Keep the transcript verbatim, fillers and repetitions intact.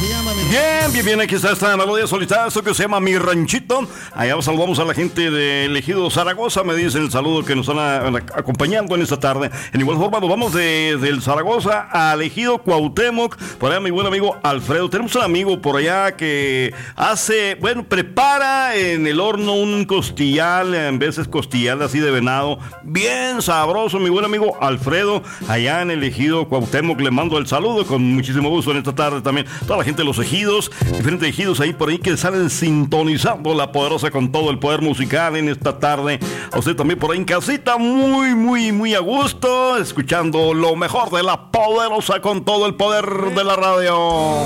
se llama mi Bien, bien, bien, aquí está esta melodía solitaria, esto que se llama Mi Ranchito. Allá saludamos a la gente de Ejido Zaragoza, me dicen el saludo que nos están a, a, acompañando en esta tarde. En igual forma nos vamos de, del Zaragoza a Ejido Cuauhtémoc, por allá mi buen amigo Alfredo. Tenemos un amigo por allá que hace, bueno, prepara en el horno un costillar, en veces costillar así de venado, bien sabroso, mi buen amigo Alfredo, allá en el Ejido Cuauhtémoc. Le mando el saludo con muchísimo gusto en esta tarde también. Toda la gente de los ejidos, diferentes ejidos ahí por ahí que salen sintonizando la poderosa con todo el poder musical en esta tarde. A usted también por ahí en casita, muy, muy, muy a gusto, escuchando lo mejor de la poderosa con todo el poder de la radio.